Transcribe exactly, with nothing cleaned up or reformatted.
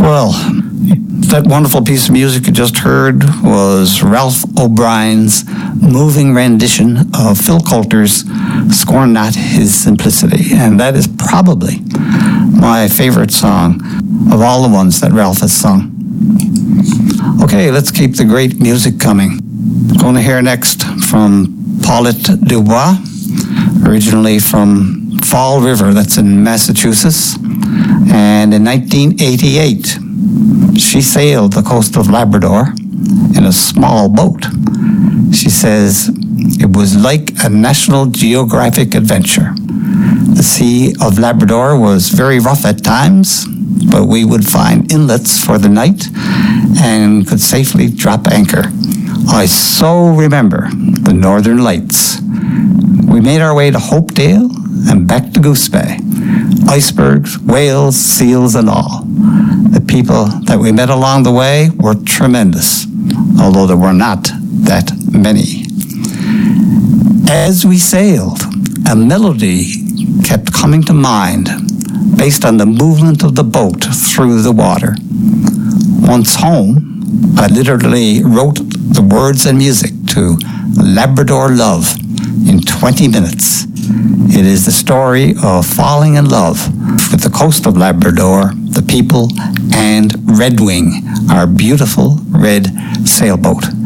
Well, that wonderful piece of music you just heard was Ralph O'Brien's moving rendition of Phil Coulter's Scorn Not His Simplicity. And that is probably my favorite song of all the ones that Ralph has sung. Okay, let's keep the great music coming. Going to hear next from Paulette Dubois, originally from Fall River, that's in Massachusetts. And in nineteen eighty-eight, she sailed the coast of Labrador in a small boat. She says it was like a National Geographic adventure. The Sea of Labrador was very rough at times, but we would find inlets for the night and could safely drop anchor. I so remember the Northern Lights. We made our way to Hopedale and back to Goose Bay. Icebergs, whales, seals, and all. The people that we met along the way were tremendous, although there were not that many. As we sailed, a melody kept coming to mind based on the movement of the boat through the water. Once home, I literally wrote the words and music to Labrador Love in twenty minutes. It is the story of falling in love with the coast of Labrador, the people, and Red Wing, our beautiful red sailboat.